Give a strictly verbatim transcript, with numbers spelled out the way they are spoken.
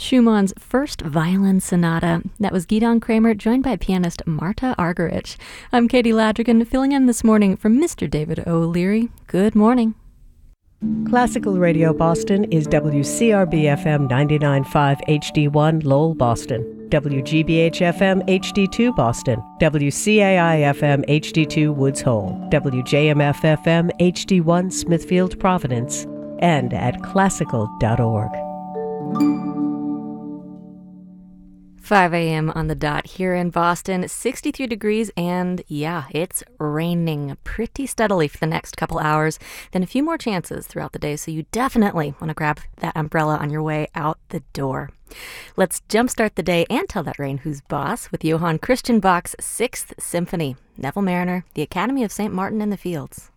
Schumann's First Violin Sonata. That was Gidon Kramer, joined by pianist Marta Argerich. I'm Katie Ladrigan, filling in this morning for Mister David O'Leary. Good morning. Classical Radio Boston is W C R B F M ninety-nine point five H D one Lowell, Boston, W G B H F M H D two Boston, W C A I F M H D two Woods Hole, W J M F F M H D one Smithfield, Providence, and at classical dot org. five a.m. on the dot here in Boston, sixty-three degrees, and yeah, it's raining pretty steadily for the next couple hours. Then a few more chances throughout the day, so you definitely want to grab that umbrella on your way out the door. Let's jumpstart the day and tell that rain who's boss with Johann Christian Bach's Sixth Symphony. Neville Mariner, the Academy of Saint Martin in the Fields.